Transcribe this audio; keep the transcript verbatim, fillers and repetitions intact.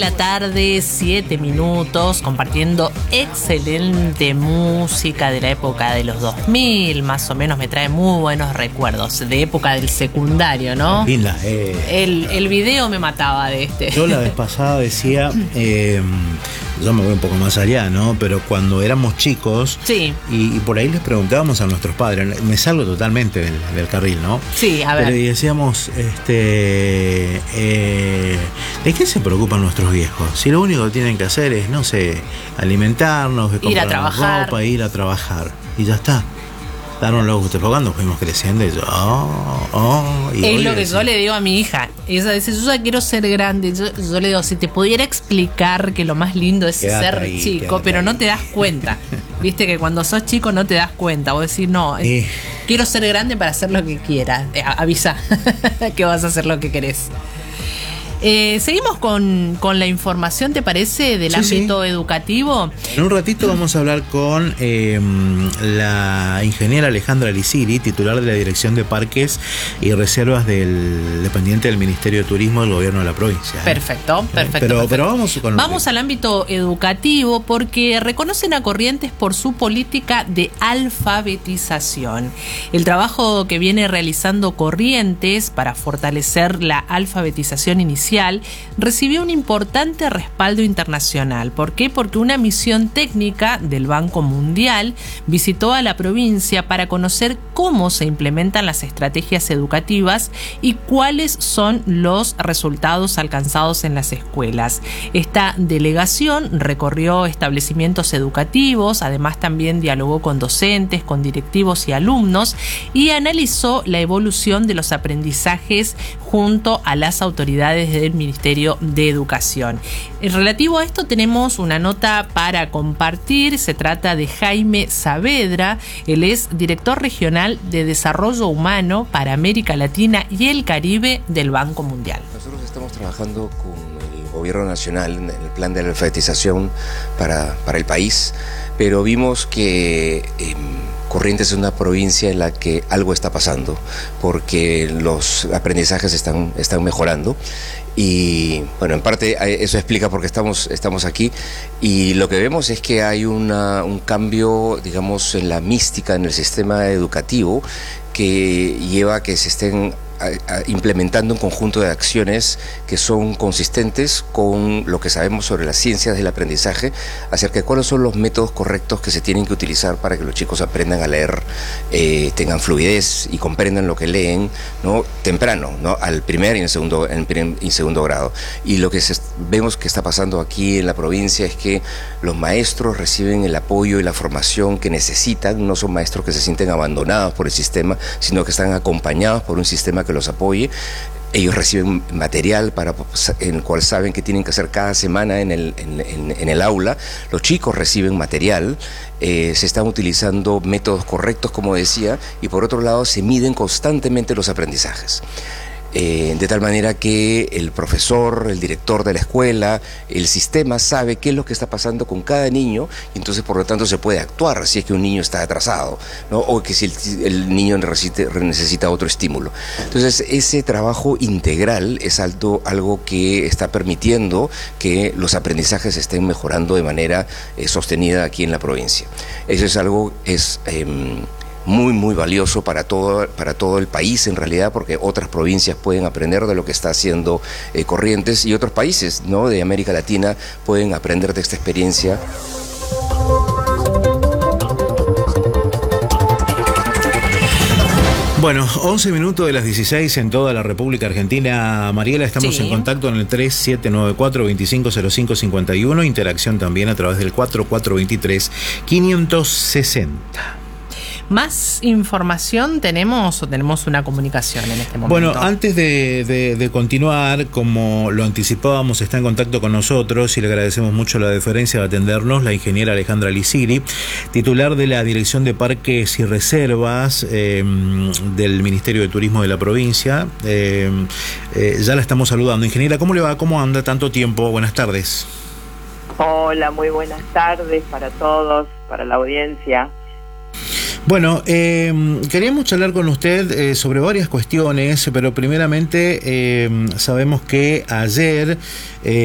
La tarde, siete minutos, compartiendo excelente música de la época de los dos mil, más o menos me trae muy buenos recuerdos, de época del secundario, ¿no? Linda, eh. El, el video me mataba de este. Yo la vez pasada decía, eh, yo me voy un poco más allá, ¿no? Pero cuando éramos chicos, sí. y, y por ahí les preguntábamos a nuestros padres, me salgo totalmente del, del carril, ¿no? Sí, a ver. Pero y decíamos, este, eh, ¿de qué se preocupan nuestros viejos? Si lo único que tienen que hacer es, no sé, alimentarnos, ir a trabajar, ropa, ir a trabajar, y ya está. Daron los gustos, cuando fuimos creciendo y yo, oh, oh, y es lo que yo le digo a mi hija. Ella dice, yo ya quiero ser grande. Yo, yo le digo, si te pudiera explicar que lo más lindo es quédate ser ahí, chico, pero ahí. No te das cuenta. Viste que cuando sos chico no te das cuenta. Vos decís, no, eh. quiero ser grande para hacer lo que quieras. Eh, avisa que vas a hacer lo que querés. Eh, seguimos con, con la información, ¿te parece? Del sí, ámbito sí. educativo. En un ratito vamos a hablar con eh, la ingeniera Alejandra Lisiri, titular de la Dirección de Parques y Reservas del dependiente del Ministerio de Turismo del Gobierno de la provincia. ¿eh? Perfecto, perfecto. Pero, perfecto. pero vamos con Vamos al ámbito educativo porque reconocen a Corrientes por su política de alfabetización. El trabajo que viene realizando Corrientes para fortalecer la alfabetización inicial recibió un importante respaldo internacional. ¿Por qué? Porque una misión técnica del Banco Mundial visitó a la provincia para conocer cómo se implementan las estrategias educativas y cuáles son los resultados alcanzados en las escuelas. Esta delegación recorrió establecimientos educativos, además también dialogó con docentes, con directivos y alumnos y analizó la evolución de los aprendizajes junto a las autoridades del Ministerio de Educación. En relativo a esto tenemos una nota para compartir. Se trata de Jaime Saavedra. Él es director regional de Desarrollo Humano para América Latina y el Caribe del Banco Mundial. Nosotros estamos trabajando con el Gobierno Nacional en el plan de la alfabetización para, para el país, pero vimos que eh, Corrientes es una provincia en la que algo está pasando, porque los aprendizajes están, están mejorando. Y bueno, en parte eso explica por qué estamos, estamos aquí, y lo que vemos es que hay una, un cambio, digamos, en la mística, en el sistema educativo, que lleva a que se estén a, a, implementando un conjunto de acciones que son consistentes con lo que sabemos sobre las ciencias del aprendizaje, acerca de cuáles son los métodos correctos que se tienen que utilizar para que los chicos aprendan a leer, eh, tengan fluidez y comprendan lo que leen, ¿no? Temprano, ¿no? Al primer y en el segundo, en primer y segundo grado. Y lo que se, vemos que está pasando aquí en la provincia es que los maestros reciben el apoyo y la formación que necesitan. No son maestros que se sienten abandonados por el sistema, sino que están acompañados por un sistema que los apoye. Ellos reciben material para, en el cual saben que tienen que hacer cada semana en el, en, en, en el aula. Los chicos reciben material, eh, se están utilizando métodos correctos, como decía, y por otro lado se miden constantemente los aprendizajes. Eh, de tal manera que el profesor, el director de la escuela, el sistema sabe qué es lo que está pasando con cada niño, y entonces por lo tanto se puede actuar si es que un niño está atrasado, ¿no? O que si el, el niño necesita, necesita otro estímulo. Entonces ese trabajo integral es algo, algo que está permitiendo que los aprendizajes estén mejorando de manera eh, sostenida aquí en la provincia. Eso es algo, es... Eh, muy muy valioso para todo, para todo el país en realidad, porque otras provincias pueden aprender de lo que está haciendo eh, Corrientes, y otros países, ¿no?, de América Latina pueden aprender de esta experiencia. Bueno, once minutos de las dieciséis en toda la República Argentina. Mariela, estamos sí. en contacto en el tres siete nueve cuatro, dos cinco cero cinco, cinco uno, interacción también a través del cuatro cuatro dos tres, cinco seis cero. ¿Más información tenemos o tenemos una comunicación en este momento? Bueno, antes de, de, de continuar, como lo anticipábamos, está en contacto con nosotros y le agradecemos mucho la deferencia de atendernos la ingeniera Alejandra Lisiri, titular de la Dirección de Parques y Reservas eh, del Ministerio de Turismo de la provincia. Eh, eh, ya la estamos saludando. Ingeniera, ¿cómo le va? ¿Cómo anda? Tanto tiempo. Buenas tardes. Hola, muy buenas tardes para todos, para la audiencia. Bueno, eh, queríamos charlar con usted eh, sobre varias cuestiones, pero primeramente eh, sabemos que ayer... Eh,